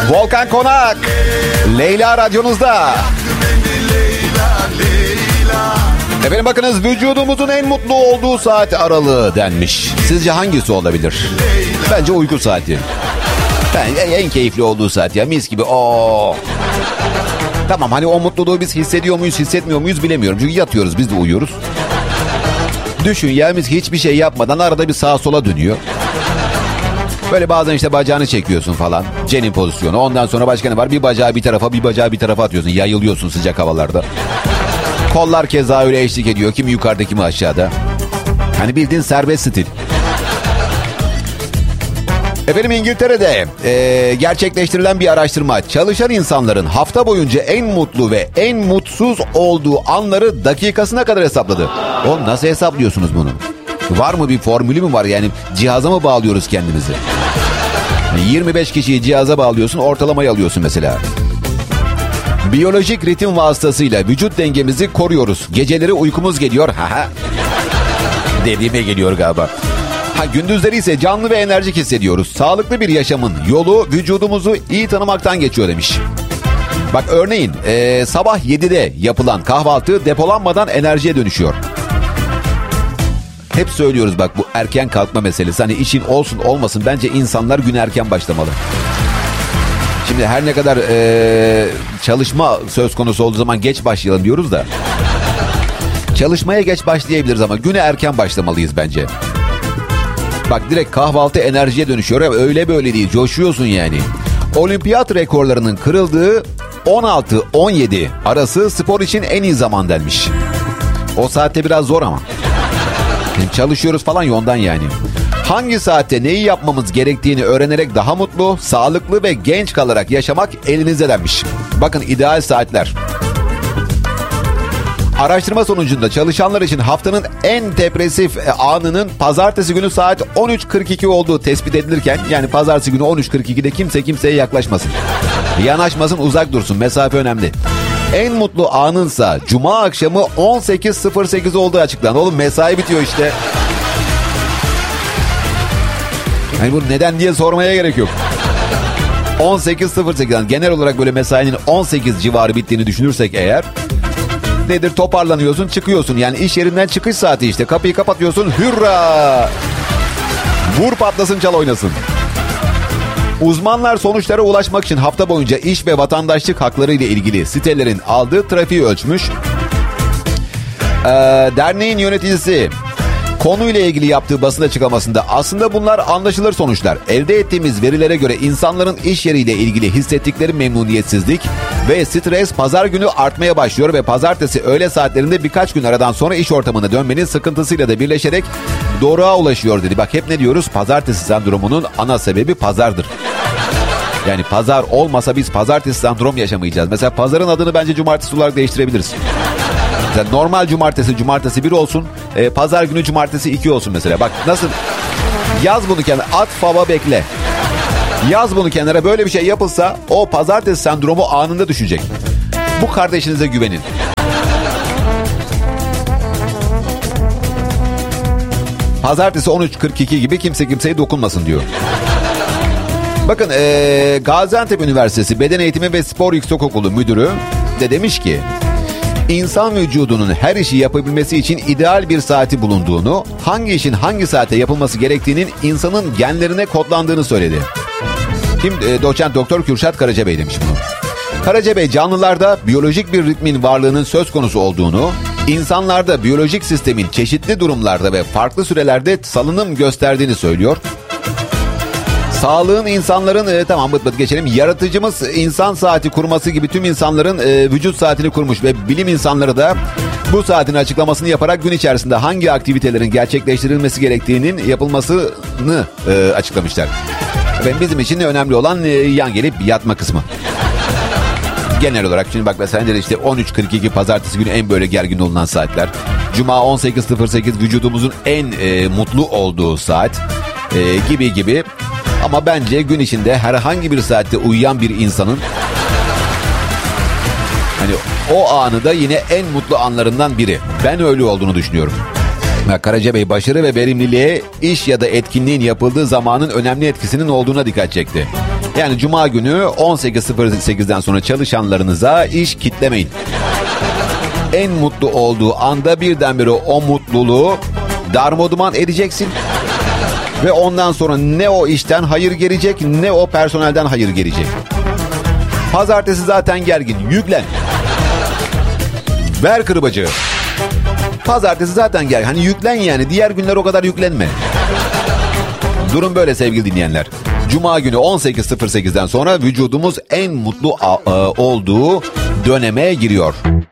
Volkan Konak, Leyla radyonuzda. Efendim bakınız, vücudumuzun en mutlu olduğu saat aralığı denmiş. Sizce hangisi olabilir? Bence uyku saati. En keyifli olduğu saat ya, mis gibi. Tamam, hani o mutluluğu biz hissediyor muyuz, hissetmiyor muyuz bilemiyorum. Çünkü yatıyoruz, biz de uyuyoruz. Düşün ya, biz hiçbir şey yapmadan arada bir sağa sola dönüyor. Böyle bazen işte bacağını çekiyorsun falan. Cenin pozisyonu. Ondan sonra başka ne var? Bir bacağı bir tarafa, bir bacağı bir tarafa atıyorsun. Yayılıyorsun sıcak havalarda. Kollar keza öyle eşlik ediyor. Kimi yukarıda, kimi aşağıda. Hani bildiğin serbest stil. Efendim İngiltere'de gerçekleştirilen bir araştırma çalışan insanların hafta boyunca en mutlu ve en mutsuz olduğu anları dakikasına kadar hesapladı. Oğlum nasıl hesaplıyorsunuz bunu? Var mı bir formülü mü var, yani cihaza mı bağlıyoruz kendimizi? 25 kişiyi cihaza bağlıyorsun, ortalamayı alıyorsun mesela. Biyolojik ritim vasıtasıyla vücut dengemizi koruyoruz. Geceleri uykumuz geliyor. Dediğime geliyor galiba. Gündüzleri ise canlı ve enerjik hissediyoruz. Sağlıklı bir yaşamın yolu vücudumuzu iyi tanımaktan geçiyor demiş. Bak örneğin sabah 7'de yapılan kahvaltı depolanmadan enerjiye dönüşüyor. Hep söylüyoruz bak, bu erken kalkma meselesi. Hani işin olsun olmasın bence insanlar güne erken başlamalı. Şimdi her ne kadar çalışma söz konusu olduğu zaman geç başlayalım diyoruz da. Çalışmaya geç başlayabiliriz ama güne erken başlamalıyız bence. Bak direkt kahvaltı enerjiye dönüşüyor. Öyle böyle değil, coşuyorsun yani. Olimpiyat rekorlarının kırıldığı 16-17 arası spor için en iyi zaman denmiş. O saatte biraz zor ama. Çalışıyoruz falan ya, ondan yani. Hangi saatte neyi yapmamız gerektiğini öğrenerek daha mutlu, sağlıklı ve genç kalarak yaşamak elinizde denmiş. Bakın ideal saatler. Araştırma sonucunda çalışanlar için haftanın en depresif anının pazartesi günü saat 13.42 olduğu tespit edilirken, yani pazartesi günü 13.42'de kimse kimseye yaklaşmasın. Yanaşmasın, uzak dursun. Mesafe önemli. En mutlu anınsa cuma akşamı 18.08 olduğu açıklandı. Oğlum mesai bitiyor işte. Yani bu neden diye sormaya gerek yok. 18.08'den genel olarak böyle mesainin 18 civarı bittiğini düşünürsek eğer, nedir, toparlanıyorsun, çıkıyorsun. Yani iş yerinden çıkış saati işte. Kapıyı kapatıyorsun, hürra! Vur patlasın, çal oynasın. Uzmanlar sonuçlara ulaşmak için hafta boyunca iş ve vatandaşlık hakları ile ilgili sitelerin aldığı trafiği ölçmüş. Derneğin yöneticisi konuyla ilgili yaptığı basın açıklamasında aslında bunlar anlaşılır sonuçlar. Elde ettiğimiz verilere göre insanların iş yeriyle ilgili hissettikleri memnuniyetsizlik ve stres pazar günü artmaya başlıyor ve pazartesi öğle saatlerinde birkaç gün aradan sonra iş ortamına dönmenin sıkıntısıyla da birleşerek doruğa ulaşıyor dedi. Bak hep ne diyoruz? Pazartesi sendromunun ana sebebi pazardır. Yani pazar olmasa biz pazartesi sendrom yaşamayacağız. Mesela pazarın adını bence cumartesi olarak değiştirebiliriz. Mesela normal cumartesi 1 olsun. Pazar günü cumartesi 2 olsun mesela. Bak nasıl? Yaz bunu kenara. At fava bekle. Yaz bunu kenara. Böyle bir şey yapılsa o pazartesi sendromu anında düşecek. Bu kardeşinize güvenin. Pazartesi 13.42 gibi kimse kimseye dokunmasın diyor. Bakın Gaziantep Üniversitesi Beden Eğitimi ve Spor Yüksekokulu Müdürü de demiş ki, İnsan vücudunun her işi yapabilmesi için ideal bir saati bulunduğunu, hangi işin hangi saate yapılması gerektiğinin insanın genlerine kodlandığını söyledi. Doçent Doktor Kürşat Karacabey demiş bunu. Karacabey canlılarda biyolojik bir ritmin varlığının söz konusu olduğunu, insanlarda biyolojik sistemin çeşitli durumlarda ve farklı sürelerde salınım gösterdiğini söylüyor. Sağlığın insanların tamam bıt bıt geçelim. Yaratıcımız insan saati kurması gibi tüm insanların vücut saatini kurmuş ve bilim insanları da bu saatin açıklamasını yaparak gün içerisinde hangi aktivitelerin gerçekleştirilmesi gerektiğinin yapılmasını açıklamışlar. Ve bizim için önemli olan yan gelip yatma kısmı. Genel olarak şimdi bak mesela işte 13.42 pazartesi günü en böyle gergin olunan saatler. Cuma 18.08 vücudumuzun en mutlu olduğu saat gibi. Ama bence gün içinde herhangi bir saatte uyuyan bir insanın hani o anı da yine en mutlu anlarından biri. Ben öyle olduğunu düşünüyorum. Karacabey başarı ve verimliliğe iş ya da etkinliğin yapıldığı zamanın önemli etkisinin olduğuna dikkat çekti. Yani cuma günü 18.08'den sonra çalışanlarınıza iş kitlemeyin. En mutlu olduğu anda birdenbire o mutluluğu darmaduman edeceksin. Ve ondan sonra ne o işten hayır gelecek ne o personelden hayır gelecek. Pazartesi zaten gergin. Yüklen. Ver kırbacı. Pazartesi zaten gergin. Hani yüklen yani. Diğer günler o kadar yüklenme. Durum böyle sevgili dinleyenler. Cuma günü 18.08'den sonra vücudumuz en mutlu olduğu döneme giriyor.